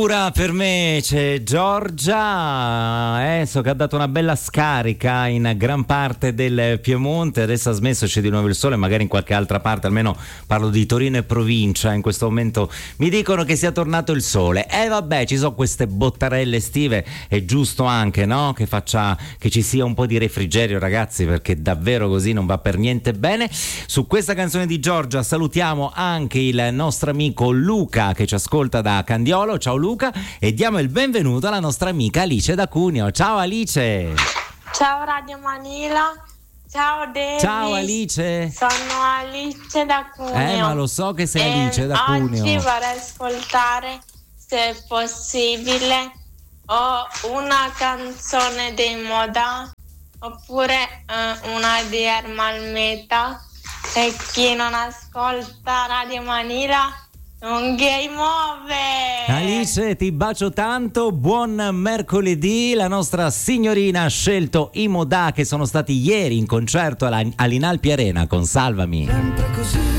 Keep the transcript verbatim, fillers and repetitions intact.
Per me c'è Giorgia, eh, so che ha dato una bella scarica in gran parte del Piemonte, adesso ha smesso, c'è di nuovo il sole, magari in qualche altra parte, almeno parlo di Torino e provincia, in questo momento mi dicono che sia tornato il sole. E eh, vabbè, ci sono queste bottarelle estive, è giusto anche, no? Che faccia, che ci sia un po' di refrigerio, ragazzi, perché davvero così non va per niente bene. Su questa canzone di Giorgia salutiamo anche il nostro amico Luca che ci ascolta da Candiolo. Ciao Luca. E diamo il benvenuto alla nostra amica Alice da Cuneo. Ciao Alice. Ciao Radio Manila. Ciao Davis. Ciao Alice. Sono Alice da Cuneo. Eh ma lo so che sei e Alice da Cuneo. Oggi vorrei ascoltare, se è possibile, o una canzone dei Moda oppure eh, una di Ermal Meta. E chi non ascolta Radio Manila un game over. Alice, ti bacio tanto, buon mercoledì. La nostra signorina ha scelto i Modà che sono stati ieri in concerto all'Inalpi Arena con Salvami. Sempre così.